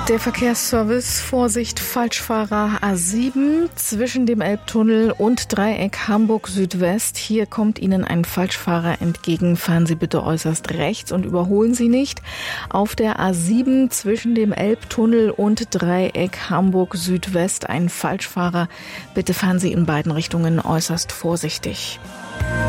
Der Verkehrsservice, Vorsicht, Falschfahrer A7 zwischen dem Elbtunnel und Dreieck Hamburg Südwest. Hier kommt Ihnen ein Falschfahrer entgegen. Fahren Sie bitte äußerst rechts und überholen Sie nicht. Auf der A7 zwischen dem Elbtunnel und Dreieck Hamburg Südwest ein Falschfahrer. Bitte fahren Sie in beiden Richtungen äußerst vorsichtig.